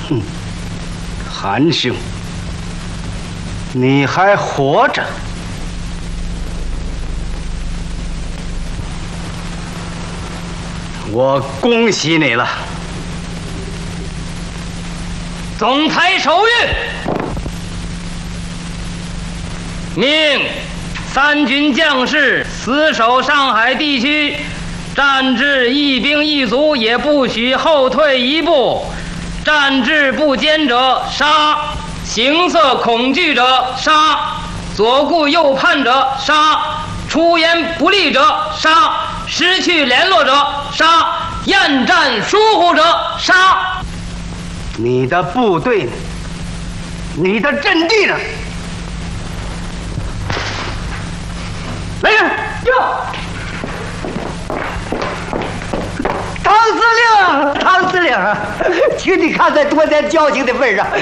韩兄，你还活着？我恭喜你了。 总裁手谕，命3军将士死守上海地区，战至一兵一卒也不许后退一步，战至不坚者杀，形色恐惧者杀，左顾右盼者杀，出言不利者杀，失去联络者杀，厌战疏忽者杀。 你的部队呢？你的阵地呢？来人！ 唐司令，请你看在多年交情的份上，